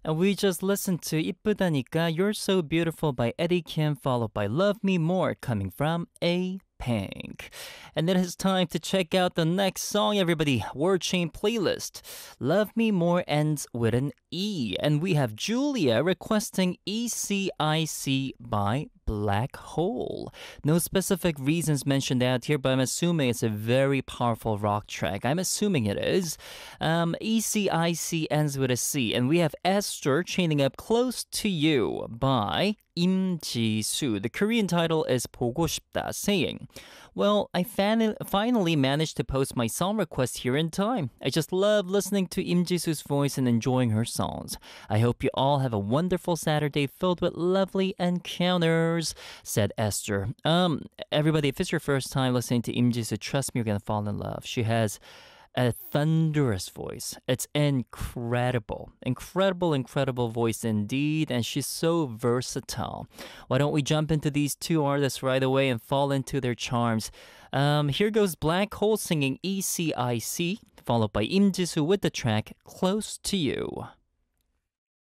And we just listened to 이쁘다니까 You're So Beautiful by Eddie Kim, followed by Love Me More coming from A Pink. And then it's time to check out the next song, everybody. Word Chain playlist. Love Me More ends with an E. And we have Julia requesting ECIC by Black Hole. No specific reasons mentioned out here, but I'm assuming it's a very powerful rock track. I'm assuming it is. ECIC ends with a C. And we have Esther chaining up Close to You by Im Ji-soo. The Korean title is 보고 싶다, saying, well, I finally managed to post my song request here in time. I just love listening to Im Ji-soo's voice and enjoying her songs. I hope you all have a wonderful Saturday filled with lovely encounters, said Esther. Everybody, if it's your first time listening to Im Ji-soo, trust me, you're gonna fall in love. She has a thunderous voice. It's incredible. Incredible voice indeed. And she's so versatile. Why don't we jump into these two artists right away and fall into their charms? Here goes Black Hole singing ECIC, followed by Im Ji-soo with the track Close to You.